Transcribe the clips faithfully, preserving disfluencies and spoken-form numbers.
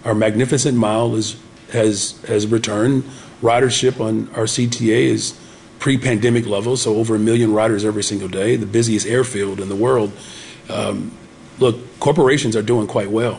Our Magnificent Mile is, has has returned. Ridership on our C T A is pre-pandemic levels, so over a million riders every single day, the busiest airfield in the world. Um, look, corporations are doing quite well.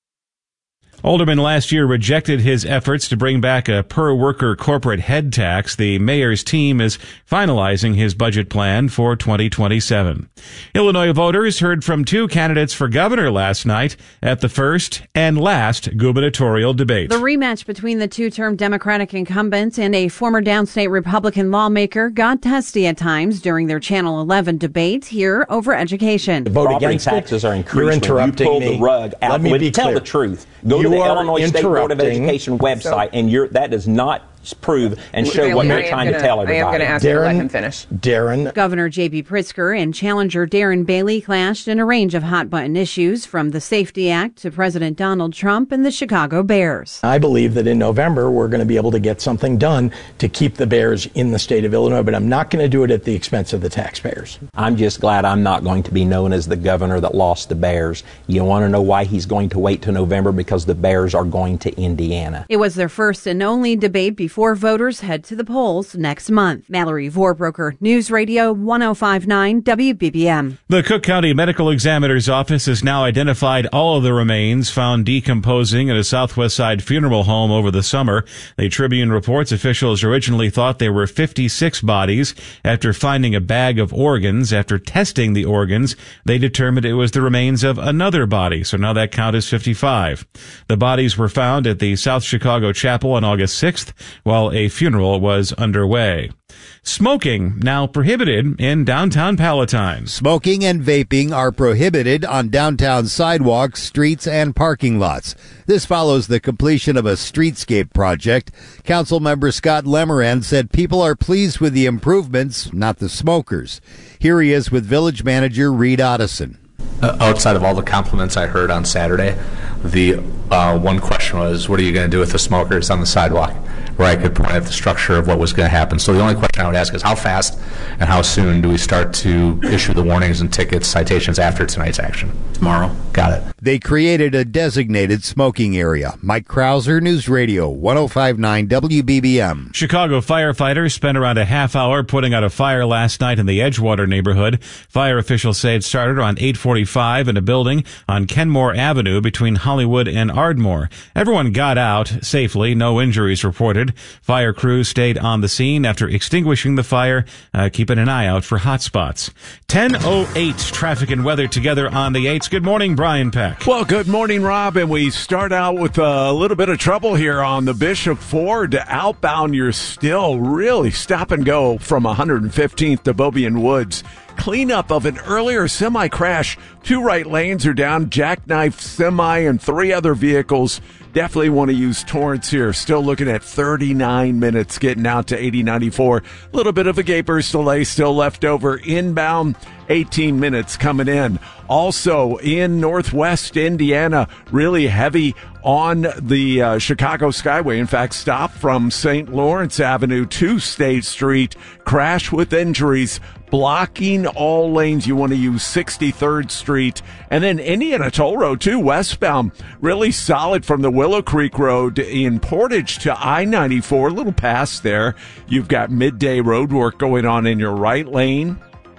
Alderman last year rejected his efforts to bring back a per-worker corporate head tax. The mayor's team is finalizing his budget plan for twenty twenty-seven. Illinois voters heard from two candidates for governor last night at the first and last gubernatorial debate. The rematch between the two-term Democratic incumbent and a former downstate Republican lawmaker got testy at times during their Channel eleven debate here over education. The vote against taxes are increased. You're interrupting you pull me. the rug out. Let me be Tell clear. the truth. Go to You the are Illinois State Board of interrupting. Education website, So- and you're, that does not prove and show Okay, what I you're am trying gonna, to tell I am everybody. going to ask you to let Darren, him finish. Darren, Governor J B. Pritzker and challenger Darren Bailey clashed in a range of hot-button issues, from the Safety Act to President Donald Trump and the Chicago Bears. I believe that in November we're going to be able to get something done to keep the Bears in the state of Illinois, but I'm not going to do it at the expense of the taxpayers. I'm just glad I'm not going to be known as the governor that lost the Bears. You want to know why he's going to wait till November? Because the Bears are going to Indiana. It was their first and only debate before voters head to the polls next month. Mallory Vorbroker, News Radio one oh five point nine W B B M. The Cook County Medical Examiner's Office has now identified all of the remains found decomposing at a Southwest Side funeral home over the summer. The Tribune reports officials originally thought there were fifty-six bodies. After finding a bag of organs, after testing the organs, they determined it was the remains of another body. So now that count is fifty-five. The bodies were found at the South Chicago Chapel on August sixth, while a funeral was underway. Smoking now prohibited in downtown Palatine. Smoking and vaping are prohibited on downtown sidewalks, streets, and parking lots. This follows the completion of a streetscape project. Councilmember Scott Lemoran said people are pleased with the improvements, not the smokers. Here he is with Village Manager Reed Otteson. Uh, outside of all the compliments I heard on Saturday, the uh, one question was, what are you going to do with the smokers on the sidewalk? Where I could point at the structure of what was going to happen. So the only question I would ask is, how fast and how soon do we start to issue the warnings and tickets, citations after tonight's action? Tomorrow. Got it. They created a designated smoking area. Mike Krauser, News Radio one oh five point nine W B B M. Chicago firefighters spent around a half hour putting out a fire last night in the Edgewater neighborhood. Fire officials say it started around eight forty-five in a building on Kenmore Avenue between Hollywood and Ardmore. Everyone got out safely, no injuries reported. Fire crews stayed on the scene after extinguishing the fire, uh, keeping an eye out for hot spots. ten oh eight traffic and weather together on the eights. Good morning, Brian Peck. Well, good morning, Rob, and we start out with a little bit of trouble here on the Bishop Ford outbound. You're still really stop and go from one hundred fifteenth to Bobian Woods. Cleanup of an earlier semi-crash. Two right lanes are down, jackknife semi and three other vehicles. Definitely want to use Torrance here. Still looking at thirty-nine minutes getting out to eighty ninety-four. A little bit of a Gapers delay still left over inbound. eighteen minutes coming in. Also in Northwest Indiana, really heavy on the uh, Chicago Skyway. In fact, stop from Saint Lawrence Avenue to State Street. Crash with injuries, blocking all lanes. You want to use sixty-third Street. And then Indiana Toll Road, too, westbound. Really solid from the Willow Creek Road in Portage to I ninety-four. A little past there. You've got midday road work going on in your right lane.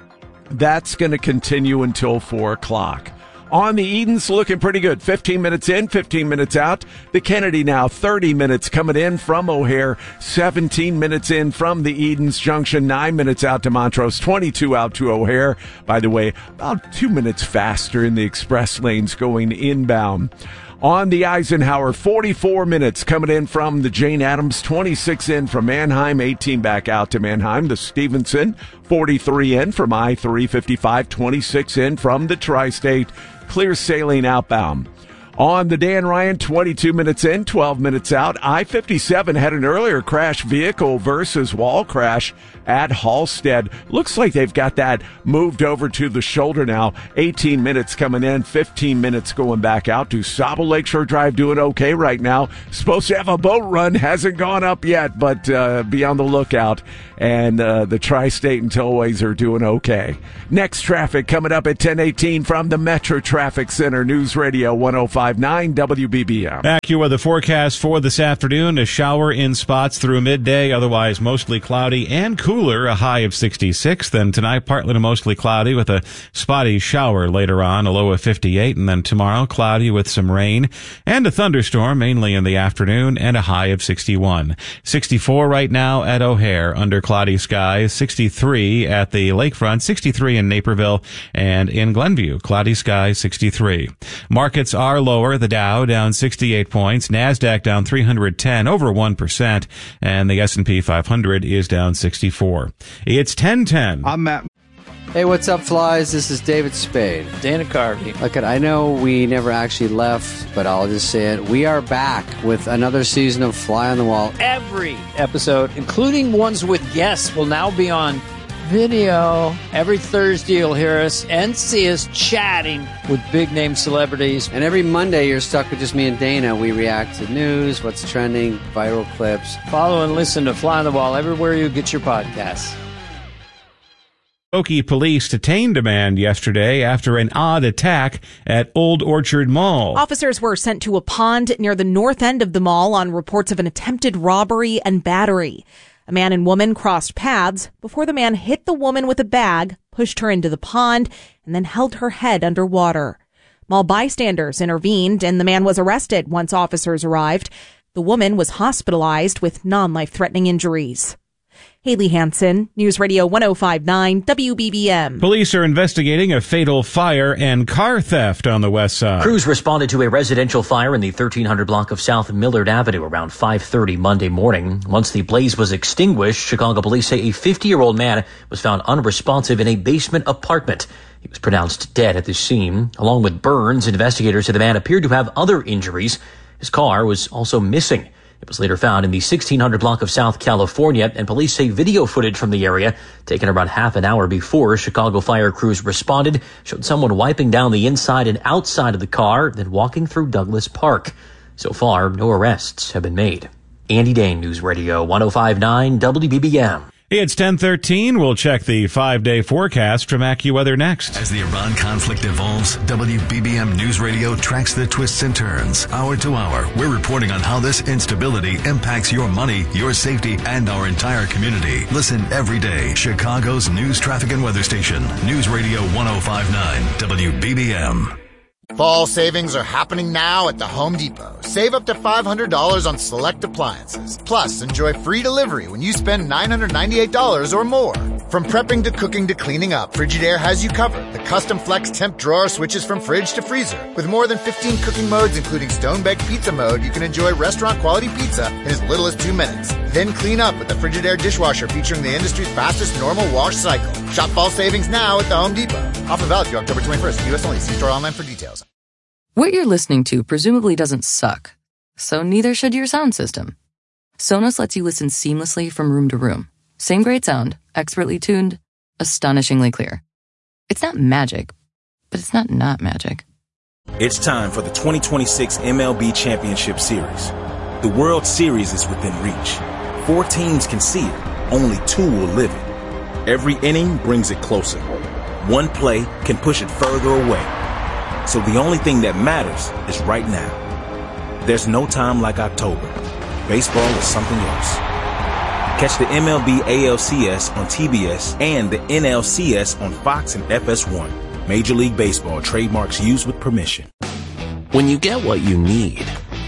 That's going to continue until four o'clock. On the Edens, looking pretty good. fifteen minutes in, fifteen minutes out. The Kennedy now, thirty minutes coming in from O'Hare. seventeen minutes in from the Edens Junction. nine minutes out to Montrose. twenty-two out to O'Hare. By the way, about two minutes faster in the express lanes going inbound. On the Eisenhower, forty-four minutes coming in from the Jane Addams, twenty-six in from Manheim, eighteen back out to Manheim. The Stevenson, forty-three in from I three fifty-five, twenty-six in from the Tri-State. Clear sailing outbound. On the Dan Ryan, twenty-two minutes in, twelve minutes out. I fifty-seven had an earlier crash, vehicle versus wall crash at Halstead. Looks like they've got that moved over to the shoulder now. eighteen minutes coming in, fifteen minutes going back out. DuSable Lakeshore Drive doing okay right now. Supposed to have a boat run, hasn't gone up yet, but uh, be on the lookout. And uh, the Tri-State and Tollways are doing okay. Next traffic coming up at ten eighteen from the Metro Traffic Center. News Radio one oh five five point nine W B B M. AccuWeather forecast for this afternoon. A shower in spots through midday, otherwise mostly cloudy and cooler, a high of sixty-six. Then tonight, partly to mostly cloudy with a spotty shower later on, a low of fifty-eight. And then tomorrow, cloudy with some rain and a thunderstorm, mainly in the afternoon, and a high of sixty-one. sixty-four right now at O'Hare under cloudy skies, sixty-three at the lakefront, sixty-three in Naperville, and in Glenview, cloudy skies, sixty-three. Markets are lower. The Dow down sixty-eight points, NASDAQ down three hundred ten, over one percent, and the S and P five hundred is down sixty-four. It's ten ten. I'm Matt. Hey, what's up, flies? This is David Spade. Dana Carvey. Look, I know we never actually left, but I'll just say it. We are back with another season of Fly on the Wall. Every episode, including ones with guests, will now be on video. Every Thursday, you'll hear us and see us chatting with big-name celebrities. And every Monday, you're stuck with just me and Dana. We react to news, what's trending, viral clips. Follow and listen to Fly on the Wall everywhere you get your podcasts. Okie police detained a man yesterday after an odd attack at Old Orchard Mall. Officers were sent to a pond near the north end of the mall on reports of an attempted robbery and battery. A man and woman crossed paths before the man hit the woman with a bag, pushed her into the pond, and then held her head underwater. Mall bystanders intervened, and the man was arrested once officers arrived. The woman was hospitalized with non-life-threatening injuries. Haley Hansen, News Radio one oh five point nine W B B M. Police are investigating a fatal fire and car theft on the west side. Crews responded to a residential fire in the thirteen hundred block of South Millard Avenue around five thirty Monday morning. Once the blaze was extinguished, Chicago police say a fifty-year-old man was found unresponsive in a basement apartment. He was pronounced dead at the scene. Along with burns, investigators say the man appeared to have other injuries. His car was also missing. It was later found in the sixteen hundred block of South California, and police say video footage from the area, taken around half an hour before Chicago fire crews responded, showed someone wiping down the inside and outside of the car, then walking through Douglas Park. So far, no arrests have been made. Andy Dane, News Radio one oh five point nine W B B M. It's ten thirteen. We'll check the five-day forecast from AccuWeather next. As the Iran conflict evolves, W B B M News Radio tracks the twists and turns. Hour to hour, we're reporting on how this instability impacts your money, your safety, and our entire community. Listen every day. Chicago's news, traffic, and weather station. News Radio one oh five point nine W B B M. Fall savings are happening now at the Home Depot. Save up to five hundred dollars on select appliances. Plus, enjoy free delivery when you spend nine hundred ninety-eight dollars or more. From prepping to cooking to cleaning up, Frigidaire has you covered. The custom flex temp drawer switches from fridge to freezer. With more than fifteen cooking modes, including stone-baked pizza mode, you can enjoy restaurant-quality pizza in as little as two minutes. Then clean up with the Frigidaire dishwasher featuring the industry's fastest normal wash cycle. Shop fall savings now at the Home Depot. Offer valid through October twenty-first. U S only. See store online for details. What you're listening to presumably doesn't suck, so neither should your sound system. Sonos lets you listen seamlessly from room to room. Same great sound, expertly tuned, astonishingly clear. It's not magic, but it's not not magic. It's time for the twenty twenty-six M L B Championship Series. The World Series is within reach. Four teams can see it. Only two will live it. Every inning brings it closer. One play can push it further away. So the only thing that matters is right now. There's no time like October. Baseball is something else. Catch the M L B A L C S on T B S and the N L C S on Fox and F S one. Major League Baseball trademarks used with permission. When you get what you need,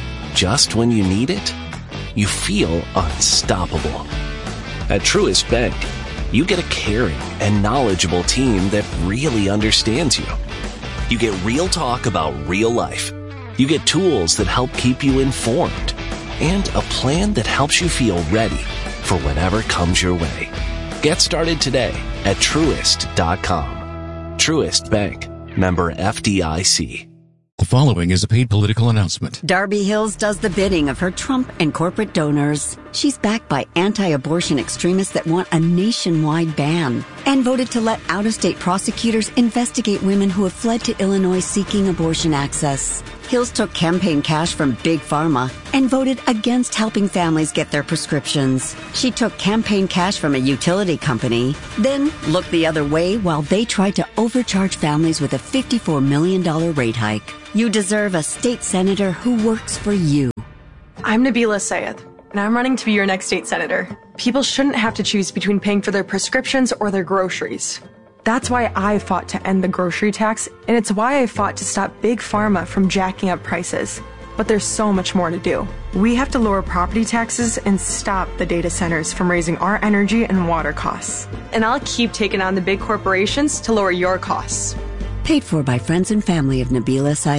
just when you need it, you feel unstoppable. At Truist Bank, you get a caring and knowledgeable team that really understands you. You get real talk about real life. You get tools that help keep you informed. And a plan that helps you feel ready for whatever comes your way. Get started today at Truist dot com. Truist Bank. Member F D I C. The following is a paid political announcement. Darby Hills does the bidding of her Trump and corporate donors. She's backed by anti-abortion extremists that want a nationwide ban, and voted to let out-of-state prosecutors investigate women who have fled to Illinois seeking abortion access. Hills took campaign cash from Big Pharma and voted against helping families get their prescriptions. She took campaign cash from a utility company, then looked the other way while they tried to overcharge families with a fifty-four million dollars rate hike. You deserve a state senator who works for you. I'm Nabila Sayed, and I'm running to be your next state senator. People shouldn't have to choose between paying for their prescriptions or their groceries. That's why I fought to end the grocery tax, and it's why I fought to stop Big Pharma from jacking up prices. But there's so much more to do. We have to lower property taxes and stop the data centers from raising our energy and water costs. And I'll keep taking on the big corporations to lower your costs. Paid for by friends and family of Nabila Sayed.